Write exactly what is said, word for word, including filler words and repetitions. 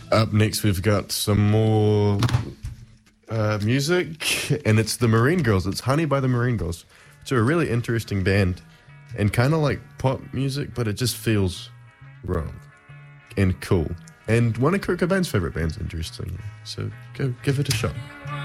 Up next, we've got some more uh, music, and it's the Marine Girls. It's Honey by the Marine Girls. It's a really interesting band, and kind of like pop music, but it just feels wrong and cool. And one of Kurt Cobain's favorite bands, interestingly. So go give it a shot.